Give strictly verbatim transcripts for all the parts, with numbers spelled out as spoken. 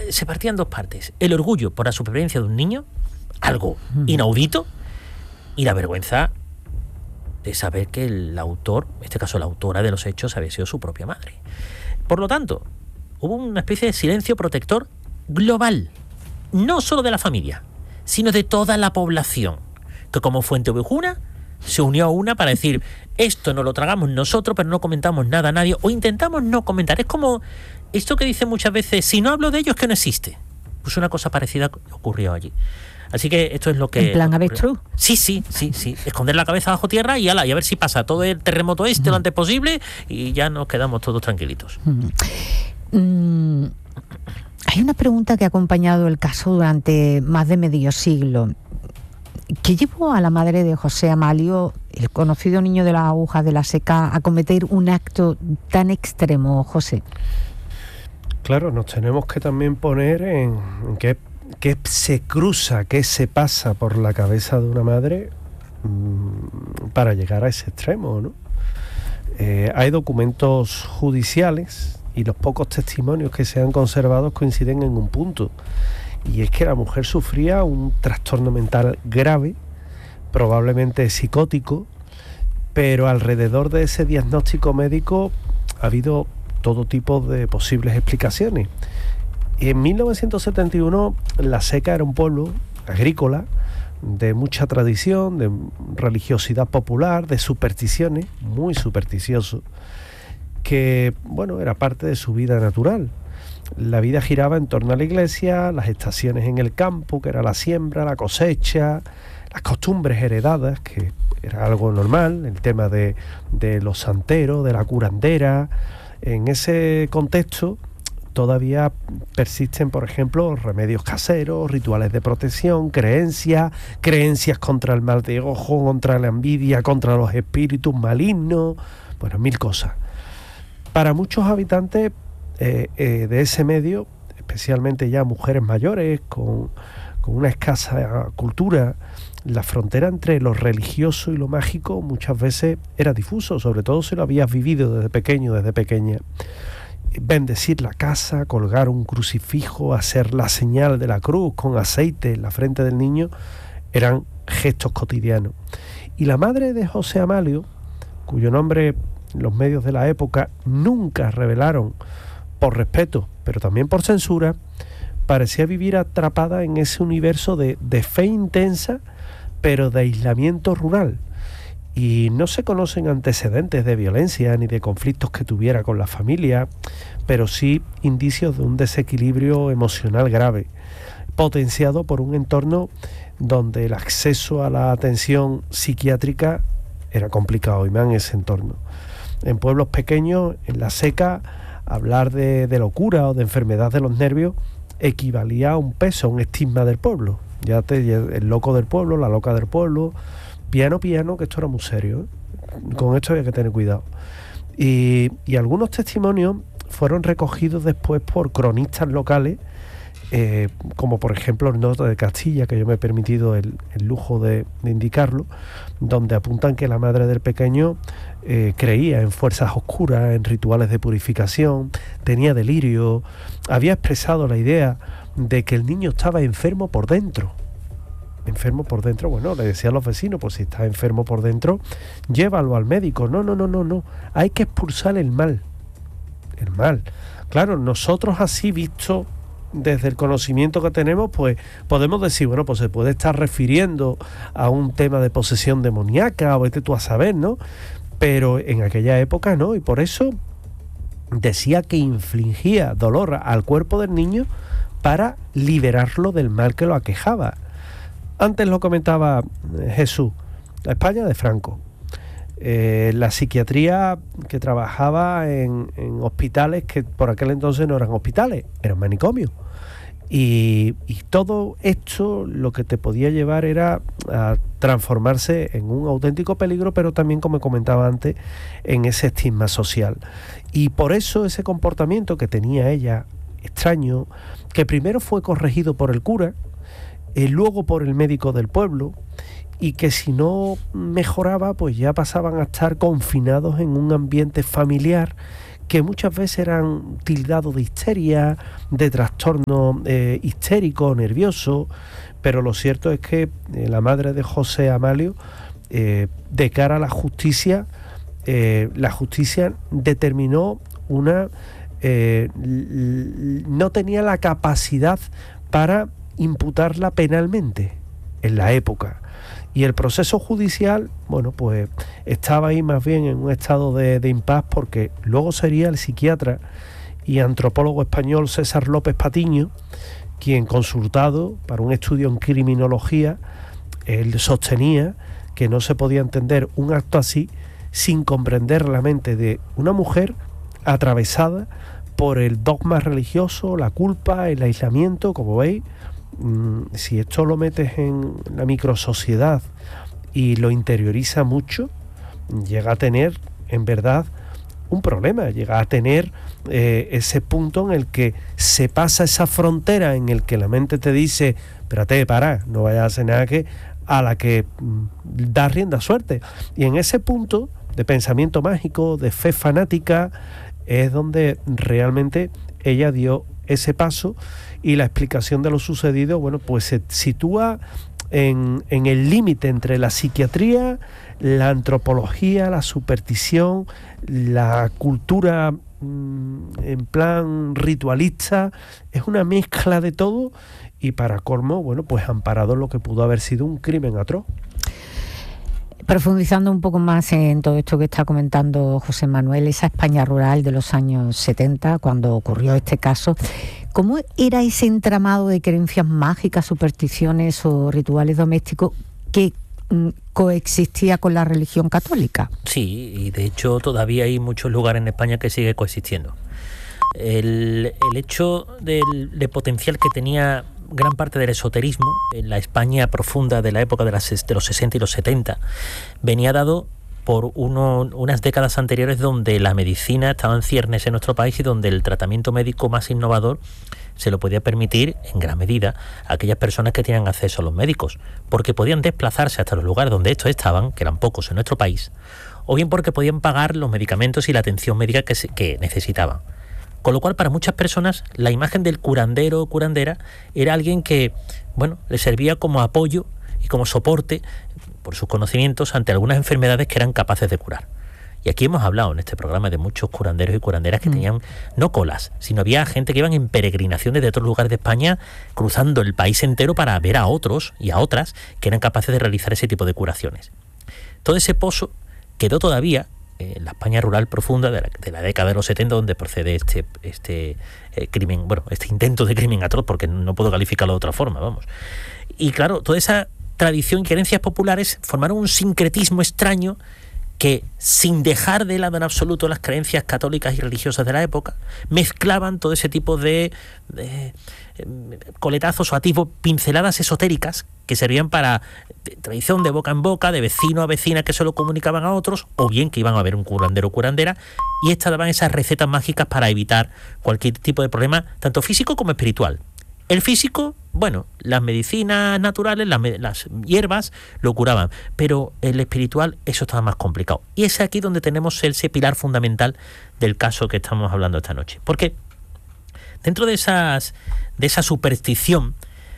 se partía en dos partes. El orgullo por la supervivencia de un niño, algo inaudito, y la vergüenza de saber que el autor, en este caso la autora de los hechos, había sido su propia madre. Por lo tanto, hubo una especie de silencio protector global, no solo de la familia, sino de toda la población, que como fuente ovejuna se unió a una para decir, esto no lo tragamos nosotros, pero no comentamos nada a nadie, o intentamos no comentar. Es como esto que dicen muchas veces, si no hablo de ellos, que no existe. Pues una cosa parecida ocurrió allí. Así que esto es lo que... ¿En plan avestruz? Sí, sí, sí, sí. Esconder la cabeza bajo tierra y, ala, y a ver si pasa todo el terremoto este mm. lo antes posible y ya nos quedamos todos tranquilitos. Mm. Mm. Hay una pregunta que ha acompañado el caso durante más de medio siglo. ¿Qué llevó a la madre de José Amalio, el conocido niño de las agujas de la Seca, a cometer un acto tan extremo, José? Claro, nos tenemos que también poner en, en qué, qué se cruza, qué se pasa por la cabeza de una madre mmm, para llegar a ese extremo, ¿no? Eh, hay documentos judiciales y los pocos testimonios que se han conservado coinciden en un punto. Y es que la mujer sufría un trastorno mental grave, probablemente psicótico, pero alrededor de ese diagnóstico médico ha habido todo tipo de posibles explicaciones. En mil novecientos setenta y uno, La Seca era un pueblo agrícola de mucha tradición, de religiosidad popular, de supersticiones, muy supersticioso, que, bueno, era parte de su vida natural. La vida giraba en torno a la iglesia, las estaciones en el campo, que era la siembra, la cosecha, las costumbres heredadas, que era algo normal, el tema de, de los santeros, de la curandera. En ese contexto todavía persisten, por ejemplo, remedios caseros, rituales de protección, creencias, creencias contra el mal de ojo, contra la envidia, contra los espíritus malignos, bueno, mil cosas. Para muchos habitantes Eh, eh, de ese medio, especialmente ya mujeres mayores con, con una escasa cultura, la frontera entre lo religioso y lo mágico muchas veces era difuso, sobre todo si lo habías vivido desde pequeño, desde pequeña. Bendecir la casa, colgar un crucifijo, hacer la señal de la cruz con aceite en la frente del niño, eran gestos cotidianos. Y la madre de José Amalio, cuyo nombre los medios de la época nunca revelaron, por respeto, pero también por censura, parecía vivir atrapada en ese universo de, de fe intensa, pero de aislamiento rural. Y no se conocen antecedentes de violencia ni de conflictos que tuviera con la familia, pero sí indicios de un desequilibrio emocional grave, potenciado por un entorno donde el acceso a la atención psiquiátrica era complicado, y más en ese entorno. En pueblos pequeños, en La Seca, hablar de, de locura o de enfermedad de los nervios equivalía a un peso, a un estigma del pueblo. Ya te, el loco del pueblo, la loca del pueblo, piano, piano, que esto era muy serio, ¿eh? Con esto había que tener cuidado. Y, y algunos testimonios fueron recogidos después por cronistas locales, eh, como por ejemplo el Norte de Castilla, que yo me he permitido el, el lujo de, de indicarlo, donde apuntan que la madre del pequeño eh, creía en fuerzas oscuras, en rituales de purificación, tenía delirio, había expresado la idea de que el niño estaba enfermo por dentro. Enfermo por dentro, bueno, le decía a los vecinos, pues si está enfermo por dentro, llévalo al médico. No, no, no, no, no, hay que expulsar el mal. El mal. Claro, nosotros así visto desde el conocimiento que tenemos, pues podemos decir, bueno, pues se puede estar refiriendo a un tema de posesión demoníaca, o vete tú a saber, ¿no? Pero en aquella época no, y por eso decía que infligía dolor al cuerpo del niño para liberarlo del mal que lo aquejaba. Antes lo comentaba Jesús, la España de Franco. Eh, la psiquiatría que trabajaba en, en hospitales que por aquel entonces no eran hospitales, eran manicomios. Y, y todo esto lo que te podía llevar era a transformarse en un auténtico peligro, pero también, como comentaba antes, en ese estigma social. Y por eso ese comportamiento que tenía ella, extraño, que primero fue corregido por el cura, y luego por el médico del pueblo, y que si no mejoraba, pues ya pasaban a estar confinados en un ambiente familiar que muchas veces eran tildados de histeria, de trastorno eh, histérico, nervioso, pero lo cierto es que eh, la madre de José Amalio, eh, de cara a la justicia, eh, la justicia determinó una... Eh, no tenía la capacidad para imputarla penalmente en la época. Y el proceso judicial, bueno, pues estaba ahí más bien en un estado de, de impas, porque luego sería el psiquiatra y antropólogo español César López Patiño quien, consultado para un estudio en criminología, él sostenía que no se podía entender un acto así sin comprender la mente de una mujer atravesada por el dogma religioso, la culpa, el aislamiento. Como veis, si esto lo metes en la microsociedad y lo interioriza mucho, llega a tener en verdad un problema, llega a tener eh, ese punto en el que se pasa esa frontera en el que la mente te dice, espérate, para, no vayas a hacer nada, que a la que mm, da rienda suerte. Y en ese punto de pensamiento mágico, de fe fanática, es donde realmente ella dio ese paso, y la explicación de lo sucedido, bueno, pues se sitúa en, en el límite entre la psiquiatría, la antropología, la superstición, la cultura mmm, en plan ritualista. Es una mezcla de todo, y para colmo, bueno, pues amparado en lo que pudo haber sido un crimen atroz. Profundizando un poco más en todo esto que está comentando José Manuel, esa España rural de los años setenta, cuando ocurrió este caso, ¿cómo era ese entramado de creencias mágicas, supersticiones o rituales domésticos que mm, coexistía con la religión católica? Sí, y de hecho todavía hay muchos lugares en España que sigue coexistiendo. El, el hecho del, de potencial que tenía gran parte del esoterismo en la España profunda de la época de, las, de los sesenta y los setenta venía dado por uno, unas décadas anteriores donde la medicina estaba en ciernes en nuestro país y donde el tratamiento médico más innovador se lo podía permitir en gran medida a aquellas personas que tenían acceso a los médicos, porque podían desplazarse hasta los lugares donde estos estaban, que eran pocos en nuestro país, o bien porque podían pagar los medicamentos y la atención médica que, se, que necesitaban. Con lo cual, para muchas personas, la imagen del curandero o curandera era alguien que, bueno, le servía como apoyo y como soporte por sus conocimientos ante algunas enfermedades que eran capaces de curar. Y aquí hemos hablado en este programa de muchos curanderos y curanderas que mm. tenían no colas, sino había gente que iban en peregrinaciones de otros lugares de España, cruzando el país entero para ver a otros y a otras que eran capaces de realizar ese tipo de curaciones. Todo ese pozo quedó todavía en la España rural profunda de la, de la década de los setenta, donde procede este, este eh, crimen, bueno, este intento de crimen atroz, porque no puedo calificarlo de otra forma, vamos. Y claro, toda esa tradición y creencias populares formaron un sincretismo extraño que, sin dejar de lado en absoluto las creencias católicas y religiosas de la época, mezclaban todo ese tipo de, de coletazos o atisbos, pinceladas esotéricas que servían para de, tradición de boca en boca, de vecino a vecina que se lo comunicaban a otros, o bien que iban a ver un curandero o curandera, y estas daban esas recetas mágicas para evitar cualquier tipo de problema, tanto físico como espiritual. El físico, bueno, las medicinas naturales, las, las hierbas lo curaban, pero el espiritual, eso estaba más complicado. Y es aquí donde tenemos ese pilar fundamental del caso que estamos hablando esta noche. Porque dentro de esas de esa superstición,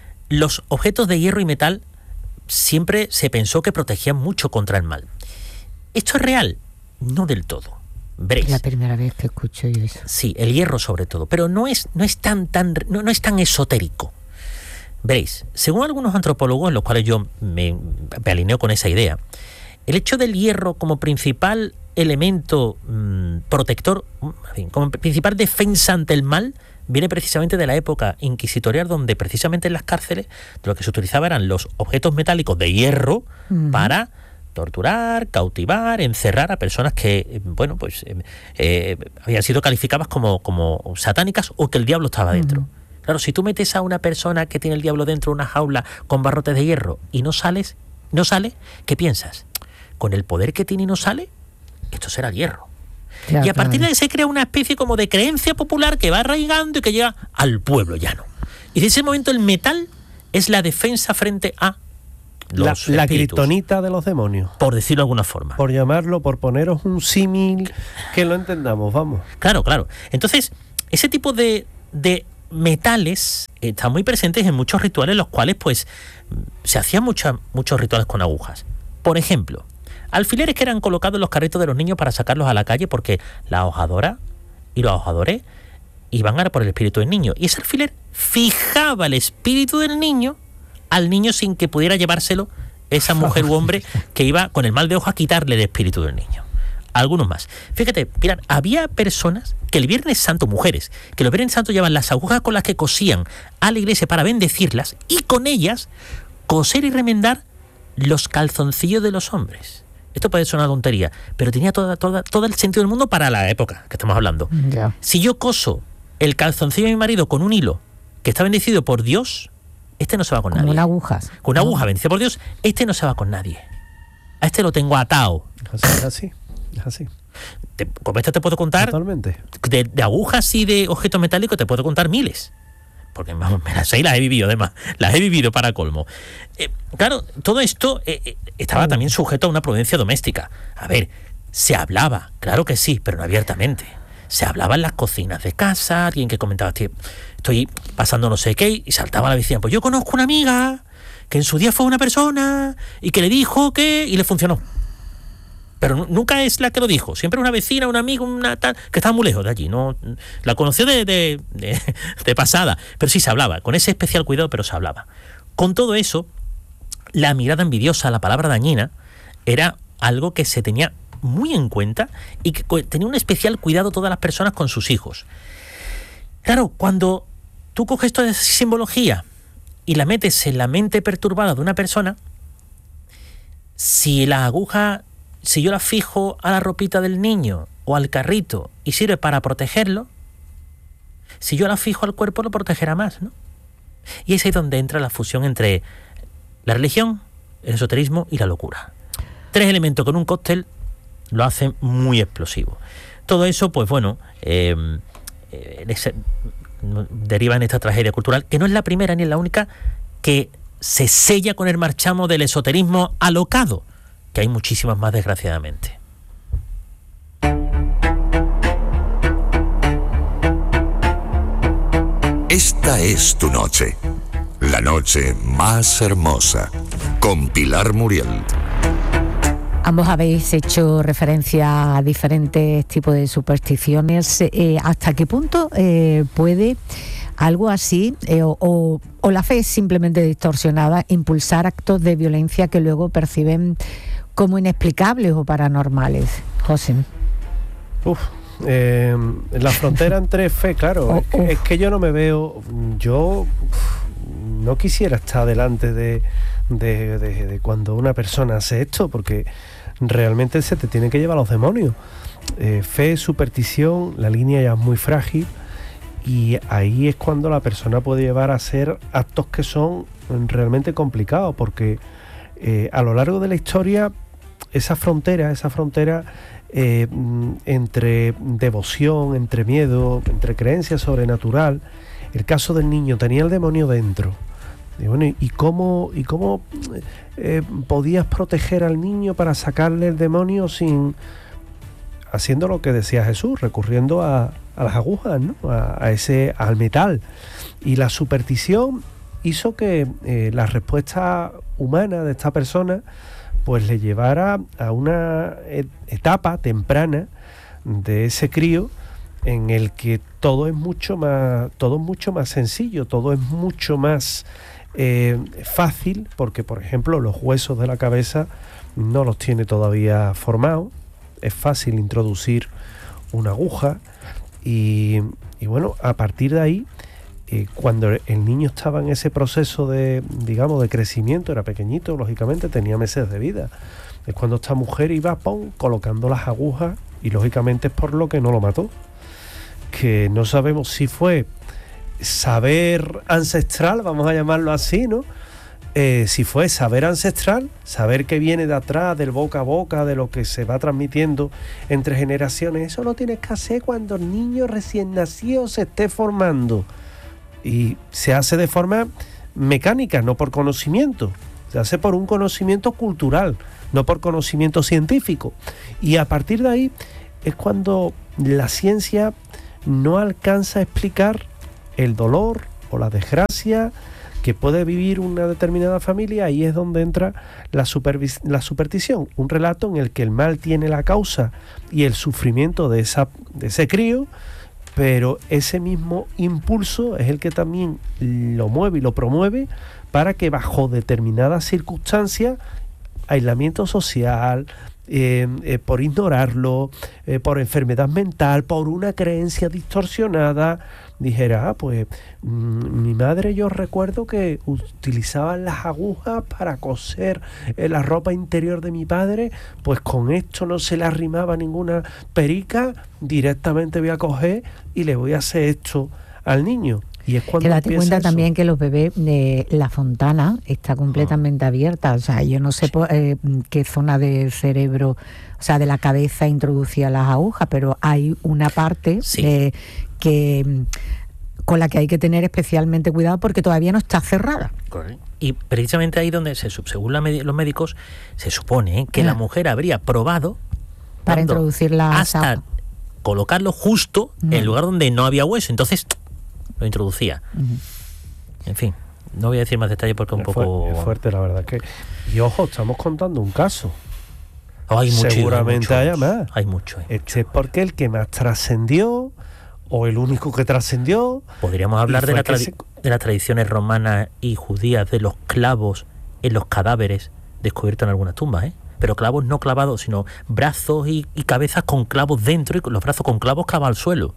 los objetos de hierro y metal siempre se pensó que protegían mucho contra el mal. ¿Esto es real? No del todo. Veréis. Es la primera vez que escucho yo eso. Sí, el hierro sobre todo, pero no es, no es tan, tan, no, no es tan esotérico. Veréis, según algunos antropólogos, en los cuales yo me, me alineo con esa idea, el hecho del hierro como principal elemento mmm, protector, en fin, como principal defensa ante el mal, viene precisamente de la época inquisitorial, donde precisamente en las cárceles lo que se utilizaba eran los objetos metálicos de hierro uh-huh. para torturar, cautivar, encerrar a personas que, bueno, pues eh, eh, habían sido calificadas como, como satánicas o que el diablo estaba dentro. Uh-huh. Claro, si tú metes a una persona que tiene el diablo dentro de una jaula con barrotes de hierro y no sales, no sale, ¿qué piensas? Con el poder que tiene y no sale, esto será el hierro. Ya, y a partir de ahí se crea una especie como de creencia popular que va arraigando y que llega al pueblo llano. Y en ese momento el metal es la defensa frente a los la, la espíritus. kriptonita de los demonios. Por decirlo de alguna forma. Por llamarlo, por poneros un símil que lo entendamos, vamos. Claro, claro. Entonces, ese tipo de, de metales están muy presentes en muchos rituales, los cuales pues se hacían mucha, muchos rituales con agujas. Por ejemplo, alfileres que eran colocados en los carritos de los niños para sacarlos a la calle porque la hojadora y los hojadores iban a por el espíritu del niño. Y ese alfiler fijaba el espíritu del niño al niño sin que pudiera llevárselo esa mujer u hombre que iba con el mal de ojo a quitarle el espíritu del niño. Algunos más. Fíjate, mirad, había personas que el Viernes Santo, mujeres, que el Viernes Santo llevaban las agujas con las que cosían a la iglesia para bendecirlas y con ellas coser y remendar los calzoncillos de los hombres. Esto puede ser una tontería, pero tenía toda, toda, todo el sentido del mundo para la época que estamos hablando. Yeah. Si yo coso el calzoncillo de mi marido con un hilo que está bendecido por Dios, este no se va con Como nadie. una aguja. Con una aguja bendecida por Dios, este no se va con nadie. A este lo tengo atado. Así, es así, es así. Te, con esto te puedo contar Totalmente. de, de agujas y de objetos metálicos, te puedo contar miles. Porque vamos, me las, ahí las he vivido, además. Las he vivido para colmo. Eh, claro, todo esto eh, eh, estaba también sujeto a una prudencia doméstica. A ver, se hablaba, claro que sí, pero no abiertamente. Se hablaba en las cocinas de casa, alguien que comentaba, estoy pasando no sé qué, y saltaba a la vecina. Pues yo conozco una amiga que en su día fue una persona y que le dijo que... y le funcionó. Pero nunca es la que lo dijo, siempre una vecina, un amigo, una tal, que estaba muy lejos de allí, no la conoció de, de, de, de pasada, pero sí se hablaba, con ese especial cuidado, pero se hablaba. Con todo eso, la mirada envidiosa, la palabra dañina, era algo que se tenía muy en cuenta y que tenía un especial cuidado todas las personas con sus hijos. Claro, cuando tú coges toda esa simbología y la metes en la mente perturbada de una persona, si la aguja... si yo la fijo a la ropita del niño o al carrito y sirve para protegerlo, si yo la fijo al cuerpo lo protegerá más, ¿no? Y es ahí donde entra la fusión entre la religión, el esoterismo y la locura. Tres elementos con un cóctel lo hacen muy explosivo. Todo eso, pues bueno, eh, eh, deriva en esta tragedia cultural, que no es la primera ni es la única, que se sella con el marchamo del esoterismo alocado, que hay muchísimas más, desgraciadamente. Esta es tu noche, la noche más hermosa, con Pilar Muriel. Ambos habéis hecho referencia a diferentes tipos de supersticiones. Eh, ¿Hasta qué punto eh, puede algo así, eh, o, o, o la fe es simplemente distorsionada, impulsar actos de violencia que luego perciben como inexplicables o paranormales? José. Uf, eh, la frontera entre fe, claro, oh, es, que, es que yo no me veo, yo uf, no quisiera estar delante de, de, de, de cuando una persona hace esto, porque realmente se te tiene que llevar a los demonios. Eh, fe, superstición, la línea ya es muy frágil y ahí es cuando la persona puede llevar a hacer actos que son realmente complicados, porque eh, a lo largo de la historia esa frontera, esa frontera eh, entre devoción, entre miedo, entre creencia sobrenatural. El caso del niño tenía el demonio dentro. Y bueno, ¿y cómo, y cómo eh, podías proteger al niño para sacarle el demonio sin haciendo lo que decía Jesús, recurriendo a, a las agujas, ¿no? A, a ese, al metal? Y la superstición hizo que eh, la respuesta humana de esta persona pues le llevara a una etapa temprana de ese crío en el que todo es mucho más, todo es mucho más sencillo, todo es mucho más eh, fácil, porque por ejemplo los huesos de la cabeza no los tiene todavía formados, es fácil introducir una aguja y, y bueno, a partir de ahí, Eh, cuando el niño estaba en ese proceso de, digamos, de crecimiento, era pequeñito, lógicamente tenía meses de vida, es cuando esta mujer iba, pum, colocando las agujas, y lógicamente es por lo que no lo mató, que no sabemos si fue saber ancestral, vamos a llamarlo así, ¿no? Eh, si fue saber ancestral, saber que viene de atrás, del boca a boca, de lo que se va transmitiendo entre generaciones. Eso lo tienes que hacer cuando el niño recién nacido se esté formando. Y se hace de forma mecánica, no por conocimiento. se hace por un conocimiento cultural, no por conocimiento científico. Y a partir de ahí es cuando la ciencia no alcanza a explicar el dolor o la desgracia que puede vivir una determinada familia. Ahí es donde entra la, supervis- la superstición, un relato en el que el mal tiene la causa y el sufrimiento de, esa, de ese crío, pero ese mismo impulso es el que también lo mueve y lo promueve para que bajo determinadas circunstancias, aislamiento social, eh, eh, por ignorarlo, eh, por enfermedad mental, por una creencia distorsionada, dijera, ah, pues mmm, mi madre, yo recuerdo que utilizaban las agujas para coser eh, la ropa interior de mi padre, pues con esto no se le arrimaba ninguna perica, directamente voy a coger y le voy a hacer esto al niño. Y es cuando que date cuenta eso. También que los bebés, eh, la fontana está completamente ah. abierta, o sea, yo no sé sí. por, eh, qué zona del cerebro, o sea, de la cabeza introducía las agujas, pero hay una parte sí. eh, que con la que hay que tener especialmente cuidado porque todavía no está cerrada. Correcto. Y precisamente ahí donde, se, según la, los médicos, se supone ¿eh? que ah. la mujer habría probado para introducir la hasta agujas. Colocarlo justo mm. en el lugar donde no había hueso, entonces lo introducía. Uh-huh. En fin, no voy a decir más detalles porque es un es poco... Fuerte, es fuerte, la verdad. que Y ojo, estamos contando un caso. Oh, hay mucho, seguramente hay haya más. Hay mucho. Hay este mucho. Es porque el que más trascendió, o el único que trascendió... Podríamos hablar de, la tradi- se... de las tradiciones romanas y judías, de los clavos en los cadáveres descubiertos en algunas tumbas, ¿eh? Pero clavos no clavados, sino brazos y, y cabezas con clavos dentro, y los brazos con clavos clavados al suelo.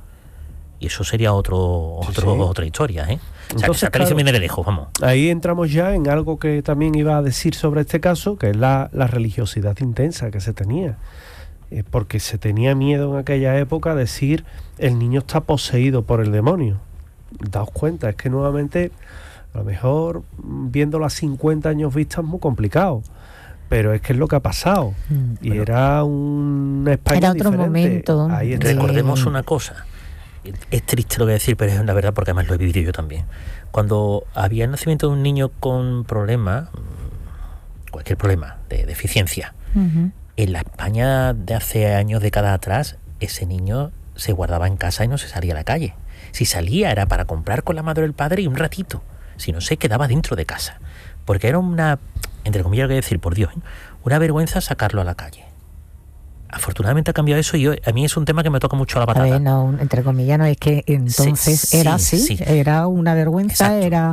Y eso sería otro, otro sí. otra historia, ¿eh? O sea, Entonces, que esa tradición claro, viene de lejos, vamos. Ahí entramos ya en algo que también iba a decir sobre este caso, que es la, la religiosidad intensa que se tenía. Eh, porque se tenía miedo en aquella época a decir, el niño está poseído por el demonio. Daos cuenta, es que nuevamente, a lo mejor, viéndolo a cincuenta años vista es muy complicado. Pero es que es lo que ha pasado. Mm, y bueno, era una España era otro diferente. Momento. Ahí recordemos una cosa. Es triste lo que voy a decir, pero es la verdad porque además lo he vivido yo también. Cuando había el nacimiento de un niño con problema, cualquier problema de deficiencia, uh-huh. en la España de hace años, décadas atrás, ese niño se guardaba en casa y no se salía a la calle. Si salía era para comprar con la madre o el padre y un ratito. Si no, se quedaba dentro de casa. Porque era una, entre comillas, lo que voy a decir, por Dios, ¿eh? una vergüenza sacarlo a la calle. Afortunadamente ha cambiado eso y yo, a mí es un tema que me toca mucho la patata. A ver, no, entre comillas, no, es que entonces sí, era así, sí. era una vergüenza, Exacto. era...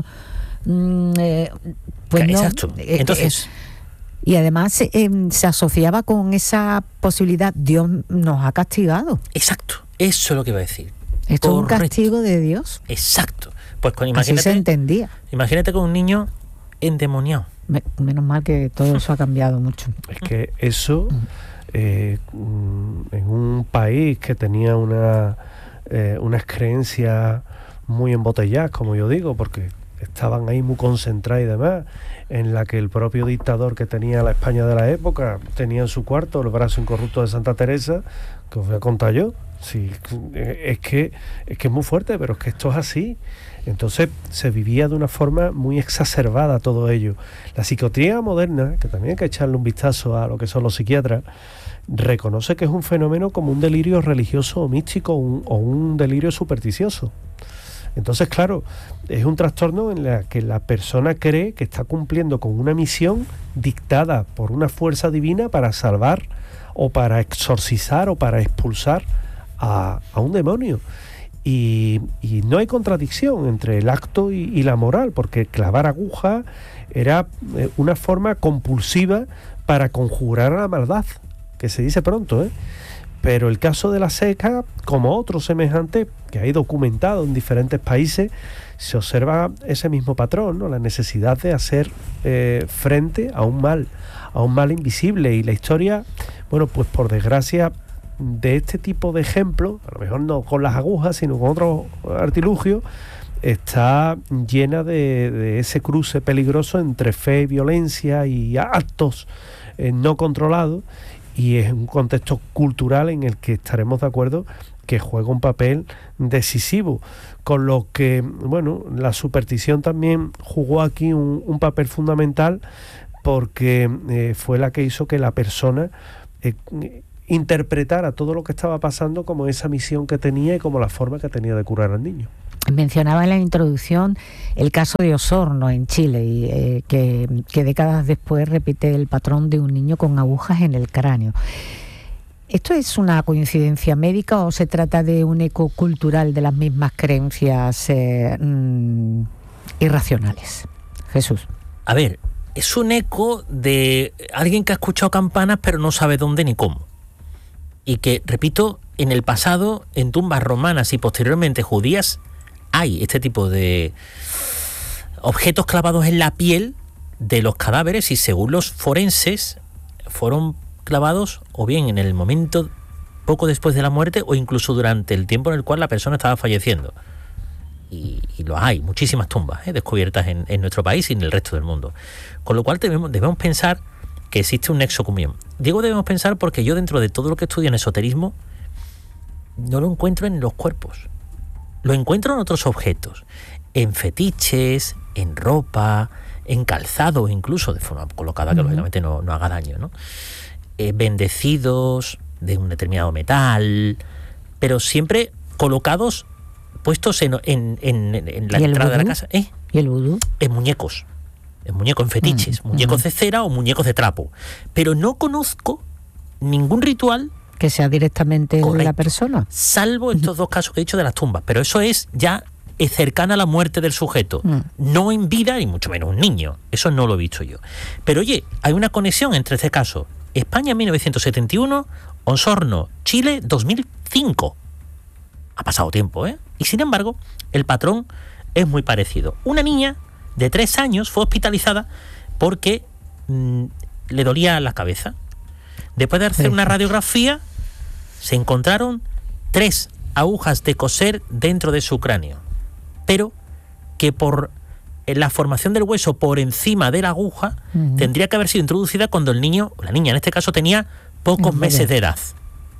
Mm, eh, pues Exacto. No, entonces... Eh, y además eh, se asociaba con esa posibilidad, Dios nos ha castigado. Exacto, eso es lo que iba a decir. Esto es un castigo de Dios. Exacto. Pues con, imagínate, así se entendía. Imagínate con un niño endemoniado. Me, menos mal que todo eso ha cambiado mucho. Es que eso... Eh, en un país que tenía una eh, unas creencias muy embotelladas, como yo digo, porque estaban ahí muy concentradas y demás, en la que el propio dictador que tenía la España de la época tenía en su cuarto el brazo incorrupto de Santa Teresa, que os voy a contar yo. Sí, es que es que es muy fuerte, pero es que esto es así. Entonces se vivía de una forma muy exacerbada todo ello. La psiquiatría moderna, que también hay que echarle un vistazo a lo que son los psiquiatras, reconoce que es un fenómeno como un delirio religioso o místico un, o un delirio supersticioso. Entonces, claro, es un trastorno en el que la persona cree que está cumpliendo con una misión dictada por una fuerza divina para salvar o para exorcizar o para expulsar a, a un demonio. Y, y no hay contradicción entre el acto y, y la moral, porque clavar aguja era una forma compulsiva para conjurar la maldad, que se dice pronto, ¿eh? Pero el caso de la seca, como otro semejante, que hay documentado en diferentes países, se observa ese mismo patrón, ¿no? La necesidad de hacer eh, frente a un mal, a un mal invisible. Y la historia, bueno, pues por desgracia, de este tipo de ejemplos, a lo mejor no con las agujas, sino con otros artilugios, está llena de, de ese cruce peligroso entre fe y violencia y actos eh, no controlados, y es un contexto cultural en el que estaremos de acuerdo que juega un papel decisivo, con lo que, bueno, la superstición también jugó aquí un, un papel fundamental porque eh, fue la que hizo que la persona eh, interpretara todo lo que estaba pasando como esa misión que tenía y como la forma que tenía de curar al niño. Mencionaba en la introducción el caso de Osorno en Chile, y, eh, que, que décadas después repite el patrón de un niño con agujas en el cráneo. ¿Esto es una coincidencia médica o se trata de un eco cultural de las mismas creencias eh, mm, irracionales? Jesús. A ver, es un eco de alguien que ha escuchado campanas pero no sabe dónde ni cómo. Y que, repito, en el pasado, en tumbas romanas y posteriormente judías, hay este tipo de objetos clavados en la piel de los cadáveres y, según los forenses, fueron clavados o bien en el momento poco después de la muerte o incluso durante el tiempo en el cual la persona estaba falleciendo. Y, y lo hay, muchísimas tumbas ¿eh? descubiertas en, en nuestro país y en el resto del mundo. Con lo cual debemos, debemos pensar que existe un nexo común. Digo debemos pensar porque yo, dentro de todo lo que estudio en esoterismo, no lo encuentro en los cuerpos. Lo encuentro en otros objetos, en fetiches, en ropa, en calzado, incluso de forma colocada, que uh-huh. lógicamente no, no haga daño, ¿no? Eh, bendecidos de un determinado metal, pero siempre colocados, puestos en, en, en, en la entrada de la casa. ¿Eh? ¿Y el vudú? En muñecos, en muñecos, en fetiches, uh-huh. muñecos de cera o muñecos de trapo. Pero no conozco ningún ritual que sea directamente de la persona, salvo estos dos casos que he dicho de las tumbas, pero eso es ya es cercana a la muerte del sujeto, mm. no en vida y mucho menos un niño, eso no lo he visto yo. Pero oye, hay una conexión entre este caso, España mil novecientos setenta y uno, Osorno, Chile dos mil cinco. Ha pasado tiempo, ¿eh? Y sin embargo, el patrón es muy parecido. Una niña de tres años fue hospitalizada porque mmm, le dolía la cabeza. Después de hacer una radiografía, se encontraron tres agujas de coser dentro de su cráneo, pero que por la formación del hueso por encima de la aguja uh-huh. tendría que haber sido introducida cuando el niño, o la niña en este caso, tenía pocos uh-huh. meses de edad.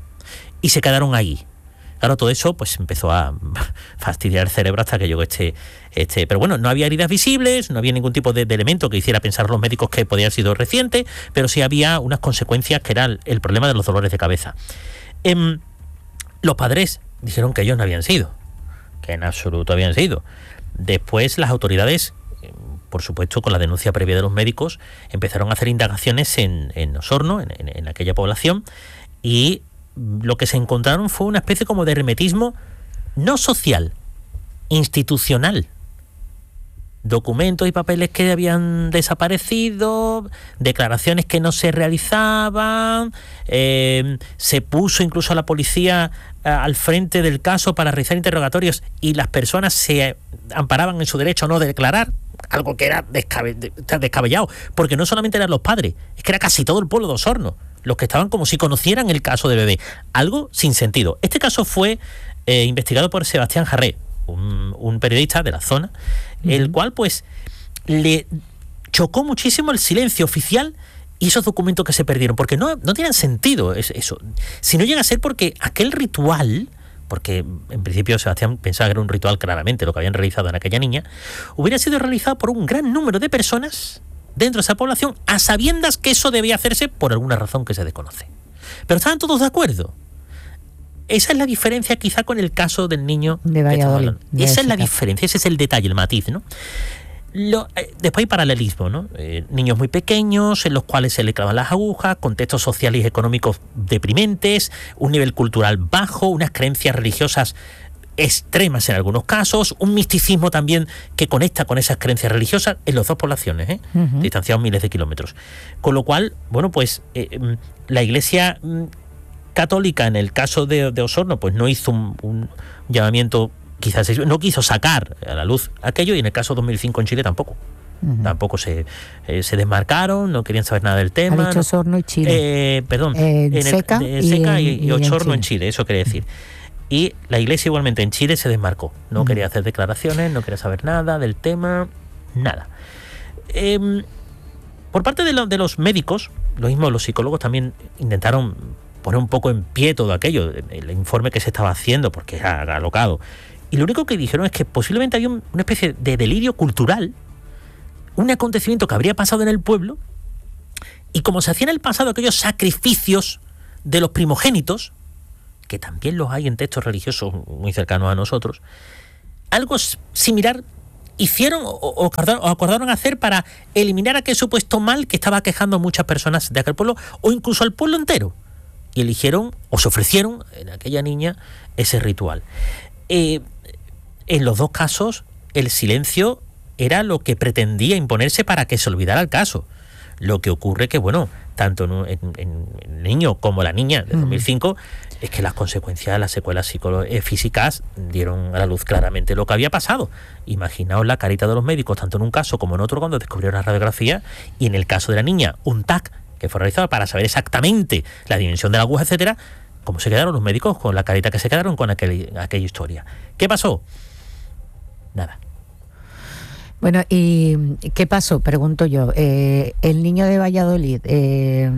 Y se quedaron ahí. Claro, todo eso pues empezó a fastidiar el cerebro hasta que llegó este... este pero bueno, no había heridas visibles, no había ningún tipo de, de elemento que hiciera pensar a los médicos que podía haber sido reciente, pero sí había unas consecuencias que era el, el problema de los dolores de cabeza. Eh, los padres dijeron que ellos no habían sido, que en absoluto habían sido. Después las autoridades, eh, por supuesto con la denuncia previa de los médicos, empezaron a hacer indagaciones en, en Osorno, en, en, en aquella población, y lo que se encontraron fue una especie como de hermetismo no social, institucional. Documentos y papeles que habían desaparecido, declaraciones que no se realizaban, eh, se puso incluso a la policía eh, al frente del caso para realizar interrogatorios y las personas se amparaban en su derecho a no declarar, algo que era descabe- descabellado, porque no solamente eran los padres, es que era casi todo el pueblo de Osorno los que estaban como si conocieran el caso del bebé. Algo sin sentido. Este caso fue eh, investigado por Sebastián Jarré, un, un periodista de la zona, uh-huh. el cual pues le chocó muchísimo el silencio oficial y esos documentos que se perdieron, porque no, no tienen sentido eso. Si no llega a ser porque aquel ritual, porque en principio Sebastián pensaba que era un ritual claramente lo que habían realizado en aquella niña, hubiera sido realizado por un gran número de personas dentro de esa población, a sabiendas que eso debía hacerse por alguna razón que se desconoce. Pero estaban todos de acuerdo. Esa es la diferencia quizá con el caso del niño de Valladolid. De esa es la diferencia, ese es el detalle, el matiz, ¿no? Lo, eh, después hay paralelismo, ¿no? Eh, niños muy pequeños en los cuales se le clavan las agujas, contextos sociales y económicos deprimentes, un nivel cultural bajo, unas creencias religiosas extremas en algunos casos, un misticismo también que conecta con esas creencias religiosas en las dos poblaciones, ¿eh? Uh-huh. distanciados miles de kilómetros. Con lo cual, bueno, pues eh, la Iglesia católica en el caso de, de Osorno pues no hizo un, un llamamiento, quizás no quiso sacar a la luz aquello, y en el caso dos mil cinco en Chile tampoco. Uh-huh. Tampoco se, eh, se desmarcaron, no querían saber nada del tema. Ha dicho Osorno y Chile. Eh, perdón, eh, en el, Seca, de, Seca y, y, y Osorno en Chile. en Chile, eso quería decir. Y la Iglesia igualmente en Chile se desmarcó. No uh-huh. quería hacer declaraciones, no quería saber nada del tema, nada. Eh, por parte de, lo, de los médicos, lo mismo los psicólogos también intentaron poner un poco en pie todo aquello, el informe que se estaba haciendo, porque era alocado. Y lo único que dijeron es que posiblemente había un, una especie de delirio cultural, un acontecimiento que habría pasado en el pueblo Y como se hacían en el pasado aquellos sacrificios de los primogénitos, que también los hay en textos religiosos muy cercanos a nosotros, algo similar hicieron o, o, acordaron, o acordaron hacer para eliminar aquel supuesto mal que estaba aquejando a muchas personas de aquel pueblo o incluso al pueblo entero. Y eligieron o se ofrecieron en aquella niña ese ritual. Eh, en los dos casos el silencio era lo que pretendía imponerse para que se olvidara el caso. Lo que ocurre que, bueno, tanto en, en, en el niño como la niña de dos mil cinco, mm. es que las consecuencias, las secuelas físicas dieron a la luz claramente lo que había pasado. Imaginaos la carita de los médicos, tanto en un caso como en otro, cuando descubrieron la radiografía, y en el caso de la niña, un T A C que fue realizado para saber exactamente la dimensión de la aguja, etcétera, cómo se quedaron los médicos con la carita que se quedaron con aquel, aquella historia. ¿Qué pasó? Nada. Bueno, ¿y qué pasó? Pregunto yo. Eh, el niño de Valladolid, eh,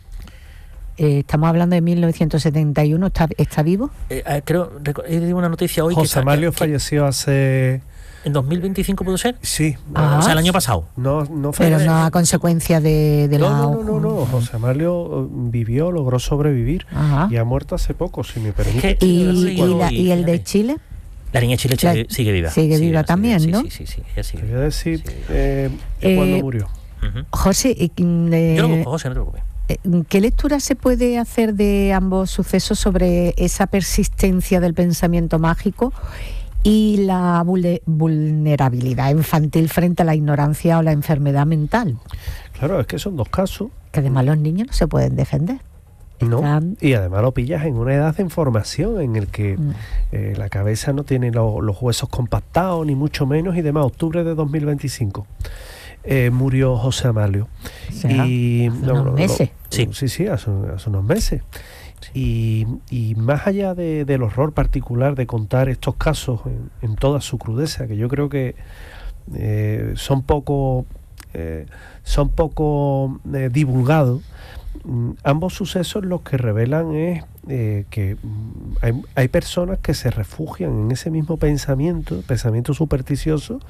eh, estamos hablando de mil novecientos setenta y uno, ¿está, está vivo? Eh, eh, creo, he leído una noticia hoy. José que Amalio que, falleció hace... ¿En dos mil veinticinco pudo ser? Sí. Ah, o sea, el año pasado. No, no fue Pero no a consecuencia de, de no, la... No, no, no, no. José Amalio vivió, logró sobrevivir. Ajá. Y ha muerto hace poco, si me permite. Es que, ¿Y, sí, y, la, ¿Y el de Chile? La niña de Chile La, sigue viva. Sigue sí, viva sigue, también, sí, ¿no? Sí, sí, sí. Ella sigue. Quería decir sí. eh, Eh, cuándo murió. Uh-huh. José, eh, yo lo busco, José, no te preocupes. ¿Qué lectura se puede hacer de ambos sucesos sobre esa persistencia del pensamiento mágico y la vulnerabilidad infantil frente a la ignorancia o la enfermedad mental? Claro, es que son dos casos. Que además los niños no se pueden defender. No, Están... y además lo pillas en una edad de formación en el que mm. eh, la cabeza no tiene lo, los huesos compactados, ni mucho menos, y demás. Octubre de dos mil veinticinco eh, murió José Amalio. ¿Será? Y, hace no, unos lo, meses. Lo, sí, sí, sí hace, hace unos meses. Sí. Y, y más allá de, del horror particular de contar estos casos en, en toda su crudeza, que yo creo que eh, son poco, eh, son poco eh, divulgados, ambos sucesos lo que revelan es eh, que hay, hay personas que se refugian en ese mismo pensamiento, pensamiento supersticioso,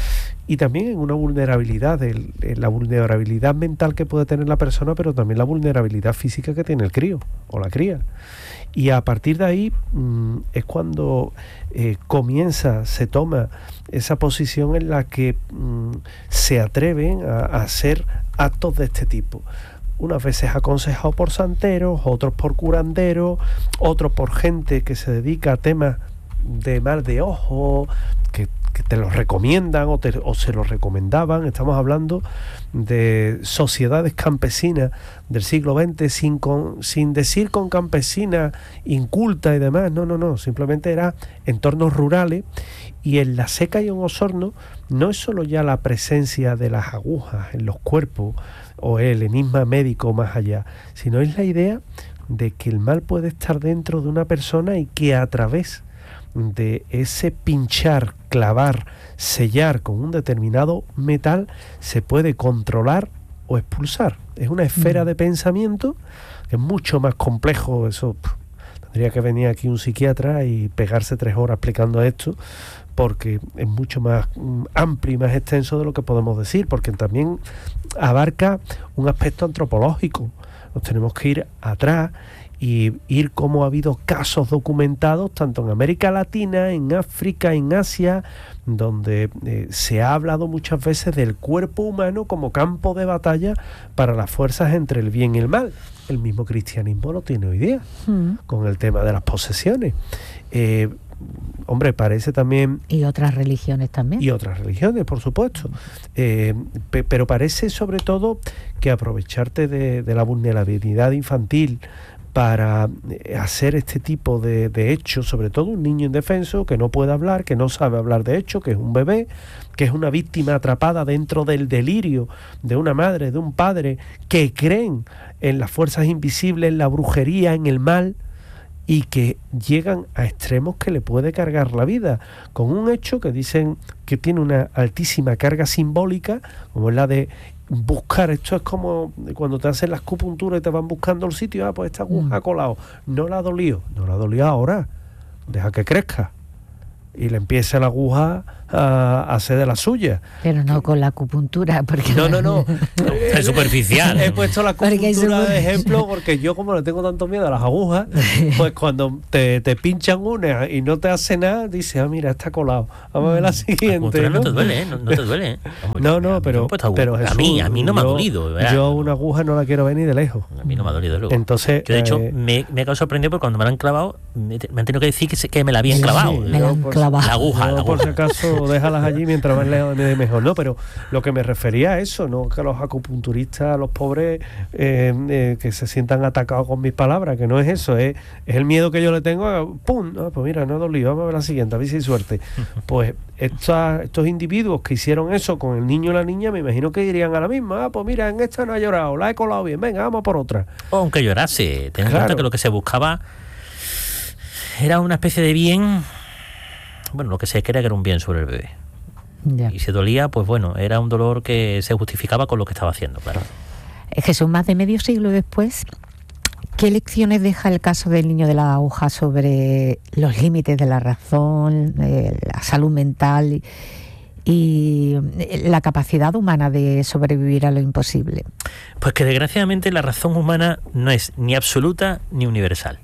y también en una vulnerabilidad, el, la vulnerabilidad mental que puede tener la persona, pero también la vulnerabilidad física que tiene el crío o la cría. Y a partir de ahí mmm, es cuando eh, comienza, se toma esa posición en la que mmm, se atreven a, a hacer actos de este tipo. Unas veces aconsejados por santeros, otros por curanderos, otros por gente que se dedica a temas de mal de ojo, que, que te los recomiendan o, te, o se los recomendaban. Estamos hablando de sociedades campesinas del siglo veinte, sin, con, sin decir con campesina inculta y demás, no, no, no, simplemente era entornos rurales. Y en la Seca y en Osorno no es solo ya la presencia de las agujas en los cuerpos o el enigma médico más allá, sino es la idea de que el mal puede estar dentro de una persona y que a través de ese pinchar, clavar, sellar con un determinado metal se puede controlar o expulsar. Es una esfera mm. de pensamiento que es mucho más complejo. Eso pff, tendría que venir aquí un psiquiatra y pegarse tres horas explicando esto, porque es mucho más um, amplio y más extenso de lo que podemos decir, porque también abarca un aspecto antropológico. Nos tenemos que ir atrás y ir como ha habido casos documentados tanto en América Latina, en África, en Asia, donde eh, se ha hablado muchas veces del cuerpo humano como campo de batalla para las fuerzas entre el bien y el mal. El mismo cristianismo lo tiene hoy día, mm. con el tema de las posesiones. Eh, hombre, parece también... Y otras religiones también. Y otras religiones, por supuesto. Eh, pe- pero parece sobre todo que aprovecharte de, de la vulnerabilidad infantil para hacer este tipo de, de hechos, sobre todo un niño indefenso que no puede hablar, que no sabe hablar de hecho, que es un bebé, que es una víctima atrapada dentro del delirio de una madre, de un padre, que creen en las fuerzas invisibles, en la brujería, en el mal, y que llegan a extremos que le puede cargar la vida, con un hecho que dicen que tiene una altísima carga simbólica, como es la de buscar. Esto es como cuando te hacen las acupunturas y te van buscando el sitio. Ah, pues esta aguja ha colado, no la ha dolido, no la ha dolido ahora, deja que crezca, y le empieza la aguja a, a hacer de la suya. Pero no con la acupuntura, porque No, no, no. Es superficial. He puesto la acupuntura de ejemplo porque yo, como le tengo tanto miedo a las agujas, pues cuando te, te pinchan una y no te hace nada, dices, ah, mira, está colado. Vamos a ver la siguiente. No, ¿no? no te duele, ¿eh? No, no te duele, ¿eh? No, no, pero, pero a Jesús, mí, a mí no me ha yo, dolido. ¿verdad? Yo una aguja no la quiero ver ni de lejos. A mí no me ha dolido luego. Entonces, yo de hecho eh, me, me he quedado sorprendido porque cuando me la han clavado me, me han tenido que decir que, se, que me la habían Sí, clavado. sí, me la han por, clavado. La aguja, yo, la por si aguja. acaso, déjalas allí mientras más lejos me dé mejor. No, pero lo que me refería a eso, no que los acupunturistas, los pobres, eh, eh, que se sientan atacados con mis palabras, que no es eso, es, es el miedo que yo le tengo a, ¡pum! Ah, pues mira, no ha dolido, vamos a ver la siguiente, a ver si hay suerte. Pues esta, estos individuos que hicieron eso con el niño y la niña, me imagino que dirían a la misma, ah, pues mira, en esta no ha llorado, la he colado bien, venga, vamos por otra. O aunque llorase, ten en Claro. cuenta que lo que se buscaba era una especie de bien, bueno, lo que se quería que era un bien sobre el bebé. Ya. Y si dolía, pues bueno, era un dolor que se justificaba con lo que estaba haciendo, claro. Jesús, más de medio siglo después, ¿qué lecciones deja el caso del niño de la aguja sobre los límites de la razón, eh, la salud mental y, y la capacidad humana de sobrevivir a lo imposible? Pues que desgraciadamente la razón humana no es ni absoluta ni universal.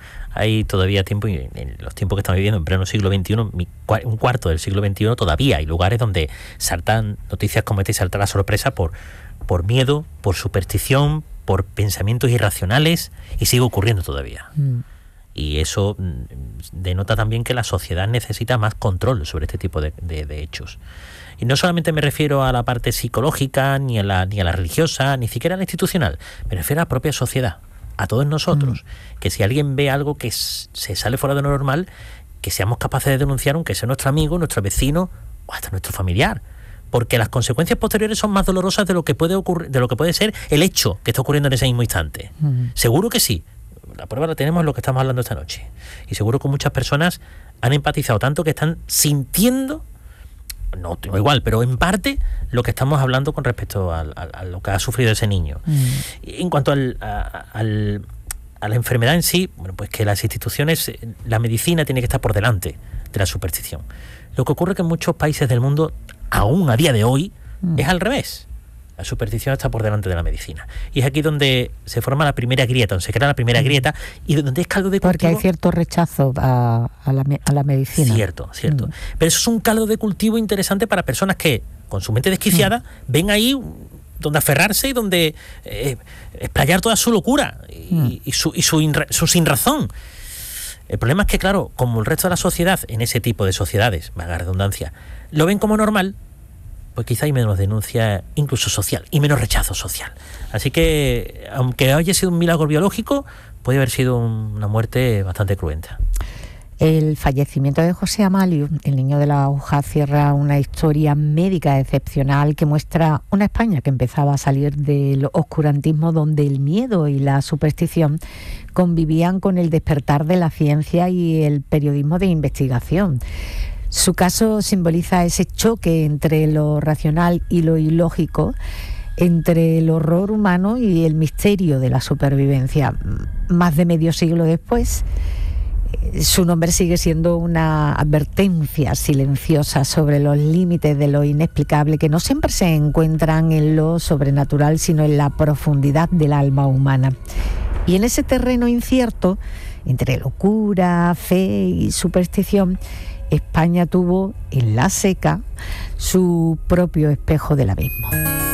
Hay todavía tiempo, y en los tiempos que estamos viviendo, en pleno siglo veintiuno, un cuarto del siglo veintiuno, todavía hay lugares donde saltan noticias como esta y salta la sorpresa por, por miedo, por superstición, por pensamientos irracionales, y sigue ocurriendo todavía. Mm. Y eso denota también que la sociedad necesita más control sobre este tipo de, de, de hechos. Y no solamente me refiero a la parte psicológica, ni a la, ni a la religiosa, ni siquiera a la institucional, me refiero a la propia sociedad, a todos nosotros, mm. que si alguien ve algo que s- se sale fuera de lo normal, que seamos capaces de denunciar, aunque sea nuestro amigo, nuestro vecino o hasta nuestro familiar, porque las consecuencias posteriores son más dolorosas de lo que puede ocurrir, de lo que puede ser el hecho que está ocurriendo en ese mismo instante. Mm. Seguro que sí. La prueba la tenemos en lo que estamos hablando esta noche. Y seguro que muchas personas han empatizado tanto que están sintiendo, no, no igual, pero en parte lo que estamos hablando con respecto a, a, a lo que ha sufrido ese niño. Mm. En cuanto al, a, al, a la enfermedad en sí, bueno, pues que las instituciones, la medicina tiene que estar por delante de la superstición. Lo que ocurre es que en muchos países del mundo, aún a día de hoy, mm. es al revés. La superstición está por delante de la medicina. Y es aquí donde se forma la primera grieta, donde se crea la primera mm. grieta y donde es caldo de cultivo. Porque hay cierto rechazo a, a, la, a la medicina. Cierto, cierto. Mm. Pero eso es un caldo de cultivo interesante para personas que, con su mente desquiciada, mm. ven ahí donde aferrarse y donde eh, explayar toda su locura y, mm. y, su, y su, inra, su sinrazón. El problema es que, claro, como el resto de la sociedad, en ese tipo de sociedades, valga la redundancia, lo ven como normal, pues quizá hay menos denuncia incluso social y menos rechazo social. Así que, aunque haya sido un milagro biológico, puede haber sido un, una muerte bastante cruenta. El fallecimiento de José Amalio, el niño de la aguja, cierra una historia médica excepcional que muestra una España que empezaba a salir del oscurantismo, donde el miedo y la superstición convivían con el despertar de la ciencia y el periodismo de investigación. Su caso simboliza ese choque entre lo racional y lo ilógico, entre el horror humano y el misterio de la supervivencia. Más de medio siglo después, su nombre sigue siendo una advertencia silenciosa sobre los límites de lo inexplicable, que no siempre se encuentran en lo sobrenatural, sino en la profundidad del alma humana. Y en ese terreno incierto, entre locura, fe y superstición, España tuvo en la seca su propio espejo del abismo.